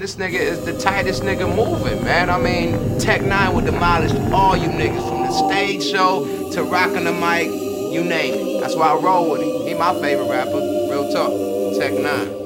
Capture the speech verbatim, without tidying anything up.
this nigga is the tightest nigga moving, man. I mean, Tech Nine would demolish all you niggas from the stage show to rocking the mic, you name it. That's why I roll with him. He my favorite rapper. Real talk. Tech Nine.